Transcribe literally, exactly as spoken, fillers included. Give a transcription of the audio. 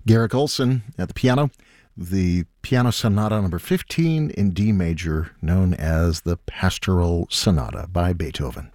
Garrick Olson at the piano, the Piano Sonata number fifteen in D major, known as the Pastoral Sonata by Beethoven.